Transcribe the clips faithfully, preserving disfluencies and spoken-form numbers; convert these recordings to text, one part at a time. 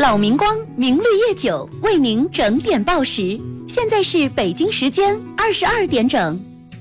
老明光明绿叶酒为您整点报时，现在是北京时间二十二点整。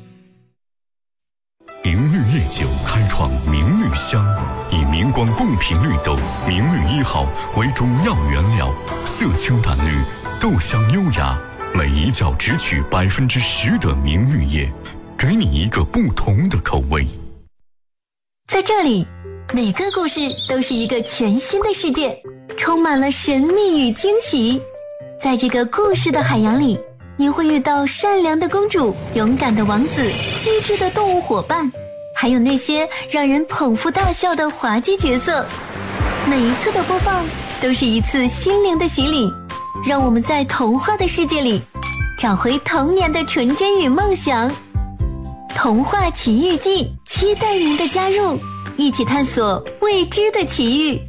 明绿叶酒开创明绿香，以明光贡品绿豆明绿一号为中药原料，色清淡绿，豆香优雅，每一角只取百分之十的明绿叶，给你一个不同的口味。 在这里，每个故事都是一个全新的世界，充满了神秘与惊喜。在这个故事的海洋里，你会遇到善良的公主、勇敢的王子、机智的动物伙伴，还有那些让人捧腹大笑的滑稽角色。每一次的播放都是一次心灵的洗礼，让我们在童话的世界里找回童年的纯真与梦想。童话奇遇记，期待您的加入，一起探索未知的奇遇。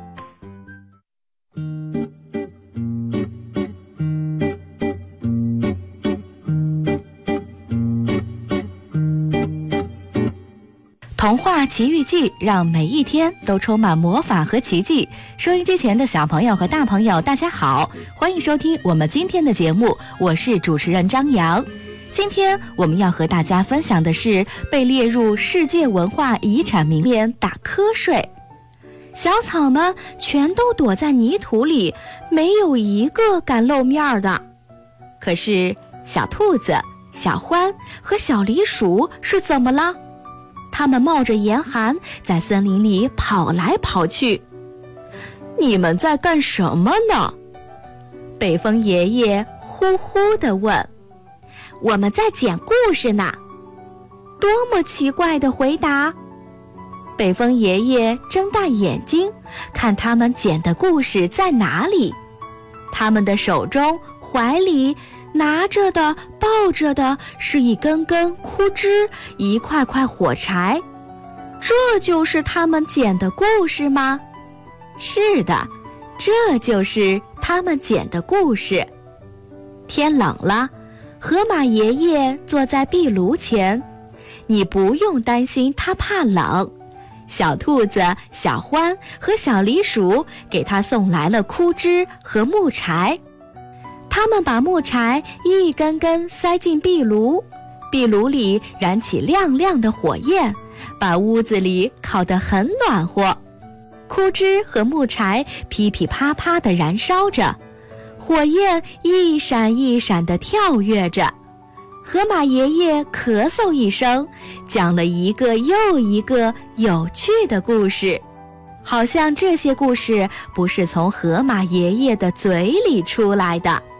童话奇遇记，让每一天都充满魔法和奇迹。收音机前的小朋友和大朋友，大家好，欢迎收听我们今天的节目，我是主持人张扬。今天我们要和大家分享的是被列入世界文化遗产名片打瞌睡。小草们全都躲在泥土里，没有一个敢露面的。可是小兔子、小獾和小狸鼠是怎么了？他们冒着严寒在森林里跑来跑去。你们在干什么呢？北风爷爷呼呼地问。我们在讲故事呢。多么奇怪的回答！北风爷爷睁大眼睛，看他们讲的故事在哪里。他们的手中、怀里拿着的、抱着的是一根根枯枝，一块块火柴。这就是他们讲的故事吗？是的，这就是他们讲的故事。天冷了，河马爷爷坐在壁炉前，你不用担心他怕冷。小兔子、小獾和小狸鼠给他送来了枯枝和木柴。他们把木柴一根根塞进壁炉，壁炉里燃起亮亮的火焰，把屋子里烤得很暖和。枯枝和木柴噼噼啪啪地燃烧着，火焰一闪一闪地跳跃着。河马爷爷咳嗽一声，讲了一个又一个有趣的故事，好像这些故事不是从河马爷爷的嘴里出来的。